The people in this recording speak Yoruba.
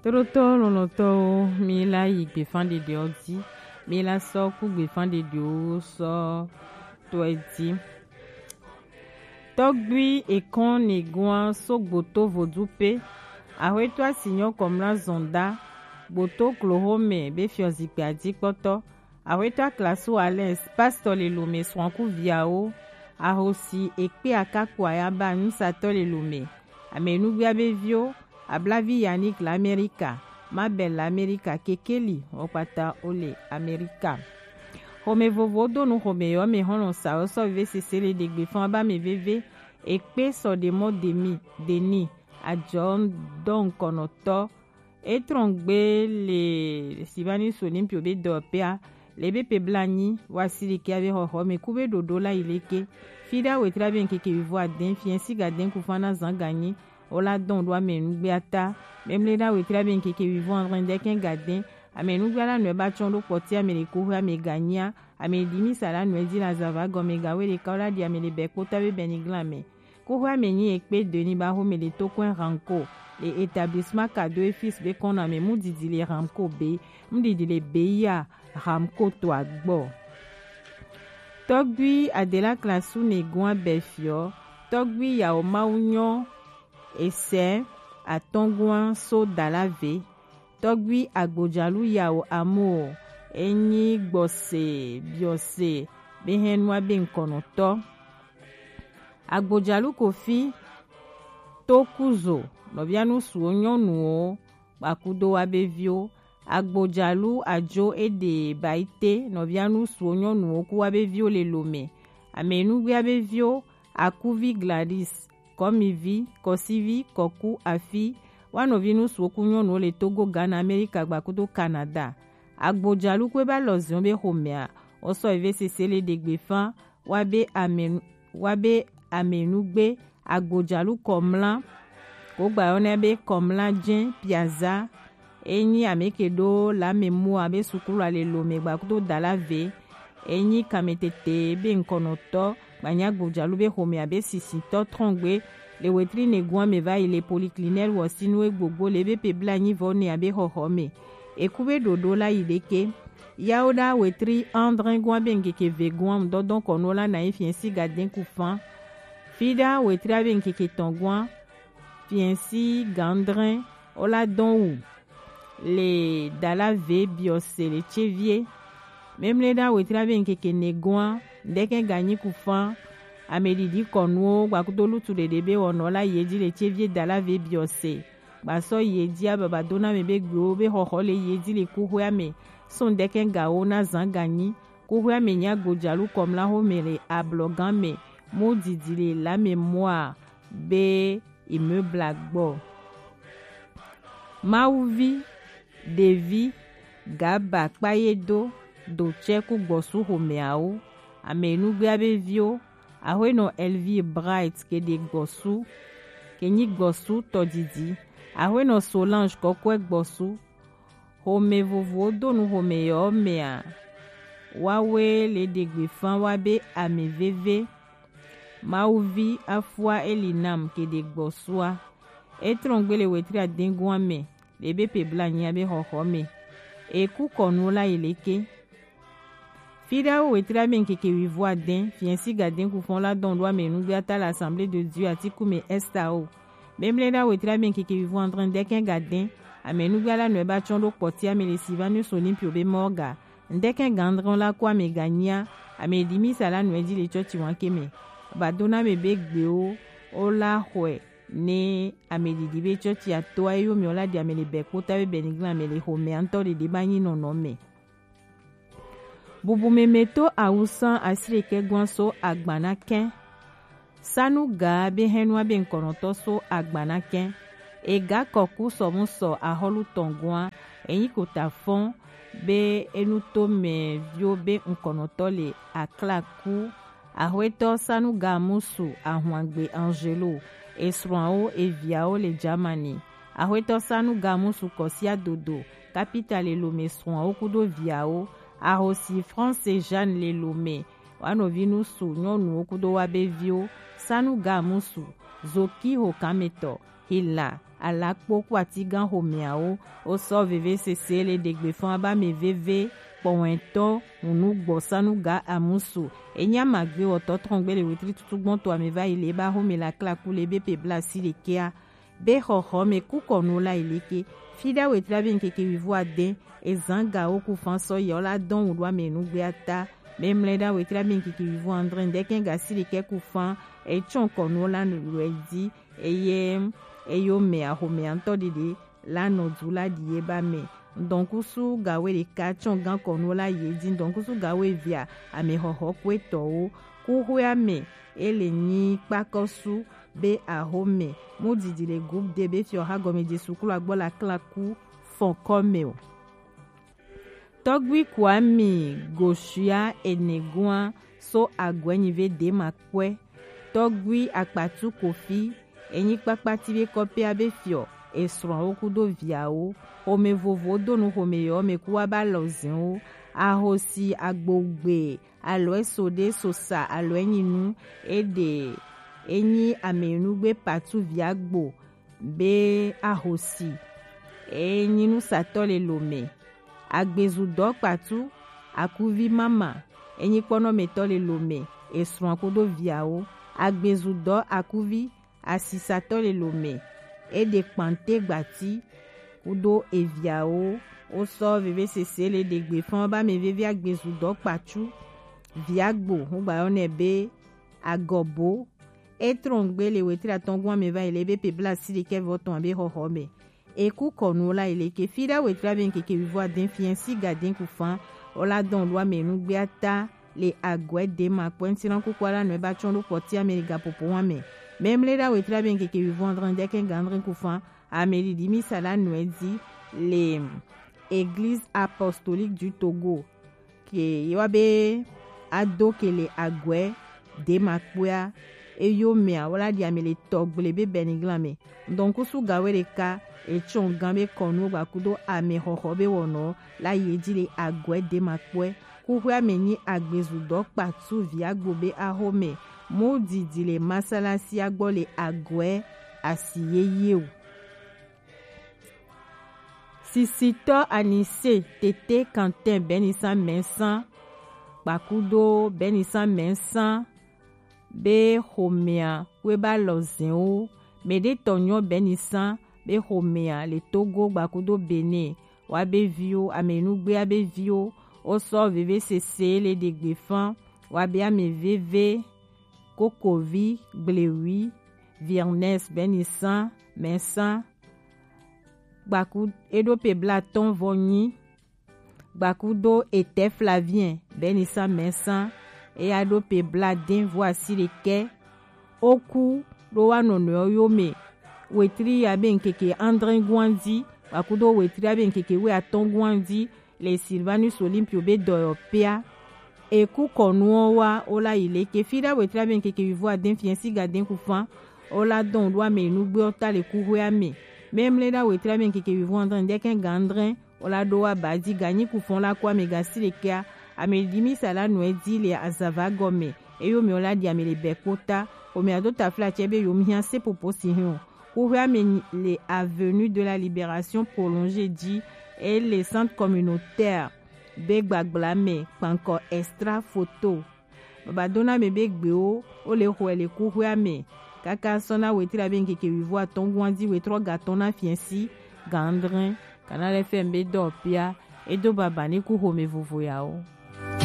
Toroto loloto mi la igbe fan de odi mi la so ku gbe fan de o so to edi togbi ekon neguan so gboto vodupe ahweto asinyo komla zonda gboto klohome be fiozikpe adikpoto ahweto aklasu ales pastor le lome swanku viao ahosi ekpe akaku ayaba nisato le lome amenugbia bevio ablavi Yannick l'América, ma belle l'América kekeli opata ole America. Home vovo do no home yo me hono sa so ve sesele de gbe fan ba me veve ekpe so de mo deni a John don konoto etrongbe le sibani sonimpio be dopea le be pe blani wasiri ki ave ho me kube dodo la ileke fida wetra ben keke vivo aden fiensi gaden ku fana zangani ola don doit menugbe ata même les da wetra ben keke vivo en train de ken gaden amenugbe la no ba chondo poti amele ko ha me gania ame dimi sala no di la zava go me gawe le kaula di amele be kota be beniglame ko ha me ni ekpe deni ba ho me le tokwen ranko les établissements cadeau et fils be kon ame mu didi le ramko be mu didi le be ya ramko to agbo togbi adela klasu ne gwan befio togbi ya o maunyo ese atongwan so dalave togbi agbojalu yao amo enyi gbose biose behenwa be nkonoto agbojalu kofi tokuzo nobianu suonyonu bakudo wabevio agbojalu ajo ede baite nobianu suonyonu ku wabevio le lome amenugbe abevio akuvi Gladys Komivi, Kosivi, Koku, Afi, wanovinu swokunyonu le Togo, Ghana, Amerika, Gbakudo, Canada. Agbojalu kweba lozion be homea, oso eve sesele degbe fan, wabe amenugbe, agbojalu komlan, kogba onebe komlan jen, piaza, enyi amekedo la memo abe sukuru ale lome, Gbakudo dalave, enyi kametete be nkonoto, banya gbojalu be homea be sisito trongbe le wetri ne gwan me va ile polyclinique wasinu gbogbo le be pe blani vone abe hohome ekube dodo la ileke yaoda wetri andrin gwan bengeke ve gwan dodon konola na fiensi gaden kufan fida wetri abengeke tongwan fiensi gandrin ola don le dala ve biose le chevie même le da wetri abengeke ne gwan deke gagni kufan amedidi konuo gbakudolu tu de debe onola yeji le chevie dala ve biose baso yeji ababa dona me be gbo be hoho le yeji le kuhwa me son deke gao na zangani kuhwa me nya gojalu comme la ho mere ablogan me modidi le la mémoire be immeuble agbo mauvi devi gaba payedo do cheku gbosu homeao amenugbe abevio ahweno Elvie Bright ke de gbosu kenyi gbosu todidi ahweno Solange kokwe gbosu home vovo donu home yo mea wawe le degbe fan wabe ameveve mauvi afwa elinam ke de gbosua etrongbe le wetri adengwa me lebe pe blanya be hohome eku konula ileke fida wetra ben keke vivo aden fiensi gaden ku fon la don doit menugbe ata l'assemblée de Dieu atiku me estao même le da wetra ben keke vivo en train de ken gaden amenugbe la no ba chondo poti ame le sivanu sonimpio be morga ndeken gandron la kwa me gania ame dimi sala no di le chochi wanke me badona me be gbeo ola hwe ne ame di be chochi atoa yo mi ola di ame le bekota be benigla ame le home anto de bani no me bubu memeto awusan asireke gwanso agbanaken sanu ga be henwa be nkonoto so agbanaken ega koku somuso aholu tongwan eyin kota fon be enuto me vio be nkonoto le aklaku ahweto sanu ga musu ahwangbe angelo esrao eviao le Germany ahweto sanu ga musu kosia dodo capitale lo mesrao kudo viao ahosi France Jeanne le lome wanovinu su nyonu okudo wabevio sanu ga musu zoki ho kameto hila alakpo kwati gan homiao o so VVCC le degbefan aba me VV pọ̀wẹ̀ntọ́ ònúgbọ̀sánú ga àmúso ẹ̀yìn àmàgbé ọ̀tọ̀ trọ̀ngbẹ́ lè wétí tútúgbọ́n tó àmìvá ilé bá hómi la kílákú lè bẹ́ pèbla sí lè kéa bẹ́ xɔxɔ mẹ́ kúkọ̀ nù la ilé ké fídà wétí lábẹ́ nkeke wíwú adé ẹ̀zán ga ókú fan sọ yẹ ọ́ la dán òdu àmì ẹ̀nu gbé ata mẹ́mlẹ́ dá wétí lábẹ́ nkeke wíwú andré ndẹ́kẹ́ ga sí lè kẹ́kù fan ẹ̀tsọ̀n kọ̀ nù la nù rẹ̀ di ẹ̀yọ mẹ́ àhòmẹ́ àntọ́ dìde lánà dù la dìye bá mẹ́ ndɔnkusu gawe ɖeka tsɔ gã kɔnu la yi dzi ndɔnkusu gawe via amexɔxɔ kue tɔwo kuhoea me ele nyi kpakɔsu be ahome mo didi le groupe de be fiɔ ha gɔmedze sukulu agbɔ la kla ku fɔn kɔme o tɔgbi Kwame Gosua Enegua so agwɛnyive de ma kpɔe tɔgbi Akpatu Kofi enyi kpakpati be kɔpea be fiɔ esrɔ̃wo kudo viawo xɔme vovo donu xɔme yɔ me ku aba lɔ ziwo ahosi agbogbe alo esode sosa alo enyinu ede enyi amenugbe patu viagbo be ahosi enyinu satɔ le lome agbezudɔ kpatu akuvi mama enyi kpɔnɔmetɔ le lome esrɔ̃ kudo viawo agbezudɔ akuvi asisatɔ le lome ede kpante gbati kudo eviawo wosɔ VVCC le degbe fɔn ba me vevi agbezudɔ kpatsu viagbo wogbayɔnɛ be agɔbo etrɔngbe le wetri atɔngua me va ele be pebla si le kɛ vɔtɔn be xɔxɔ me eku kɔnu la ele ke fi ɖa wetri abe nkeke vivo aden fiɛnsi gaden ku fan wola dɔn lua me nugbe ata le agɔe de ma kpɔ ŋutina kukua la nɔ eba tsɔn ɖo kpɔti ame le gaƒoƒo wa me memle ɖa wetri abe nkeke vivo andre ndeke gandre ku fan ame ɖiɖi misa la nɔe dzi le Église apostolique du Togo ke yewa be ado ke le agɔe de ma kpɔa eyo mea wala di ame le tɔgble be benigla me ndɔnkusu gawe ɖeka etsɔn gã be kɔnu gbakudo ame xɔxɔ be wɔnɔ la yi dzi le agɔe de ma kpɔe kuƒea me nyi agbezudɔ kpatu viagbo be ahome mo didi le masalasi agbɔ le agɔe asi yeye o. Sisitɔ Anise Tete Quentin Benissa Mensan gbakudo Benissa Mensan be xɔmea weba lɔ zẽwo mede tɔnyɔ Benissa be xɔmea le Togo gbakudo Benin wabe viwo amenugbe abe viwo wosɔ VVCC le degbe fan wabe ame veve Kokovi Glewi Viernes Benissa Mensan gbaku edo pebla tɔn vɔnyi gbakudo Ete Flavien Benissa Mensan eya do pebla den voasi le kɛ oku do wa nɔnɔewo yome wetri abe nkeke André Guandi gbakudo wetri abe nkeke we atɔn Guandi le Sylvanus Olympio be dɔyɔpea eku kɔnuɔ wa wola yi le ke fi ɖa wetri abe nkeke vivo aden fiɛnsi gaden ku fan wola dɔn do ame nugbe ɔta le kuhoea me memle ɖa wetri abe nkeke vivo andre ndeke gandre wola do wa badi ganyi ku fan la ko ame gasi le kea ame dimisa la nɔe di le azava gɔme eyo me wola di ame le bekpota ome ado tafla tse be yom hia sepopo si hin o kuhoea me le avenue de la Libération prolongée di et le centre communautaire be gbagbla me kpankɔ extra photo babadona me be gbewo wo le xɔe le kuhoea me kaka sɔna wetri abe nkeke vivo atɔn Guandi wetrɔ gatɔn na fiɛnsi gandrin Canal FM be dɔpia edo baba ne ku xɔme vovo yawo.